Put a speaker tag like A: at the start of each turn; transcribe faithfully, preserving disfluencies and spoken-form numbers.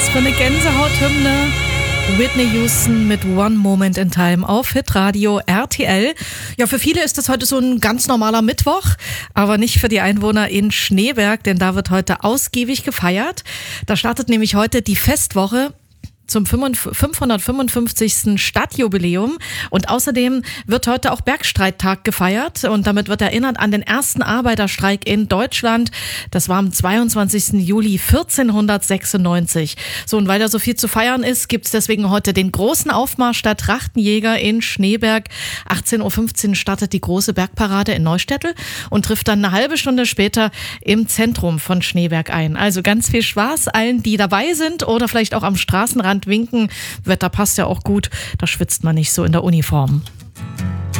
A: Was für eine Gänsehauthymne. Whitney Houston mit One Moment in Time auf Hitradio R T L. Ja, für viele ist das heute so ein ganz normaler Mittwoch, aber nicht für die Einwohner in Schneeberg, denn da wird heute ausgiebig gefeiert. Da startet nämlich heute die Festwoche zum fünfhundertfünfundfünfzigsten Stadtjubiläum und außerdem wird heute auch Bergstreittag gefeiert und damit wird erinnert an den ersten Arbeiterstreik in Deutschland. Das war am zweiundzwanzigsten Juli vierzehnhundertsechsundneunzig. So, und weil da so viel zu feiern ist, gibt's deswegen heute den großen Aufmarsch der Trachtenjäger in Schneeberg. achtzehn Uhr fünfzehn startet die große Bergparade in Neustädtel und trifft dann eine halbe Stunde später im Zentrum von Schneeberg ein. Also ganz viel Spaß allen, die dabei sind oder vielleicht auch am Straßenrand winken. Wetter passt ja auch gut, da schwitzt man nicht so in der Uniform.